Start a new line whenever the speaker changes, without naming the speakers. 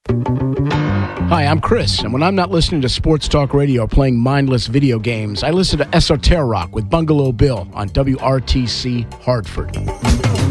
Hi, I'm Chris, and when I'm not listening to sports talk radio or playing mindless video games, I listen to Esoteric Rock with Bungalow Bill on WRTC Hartford.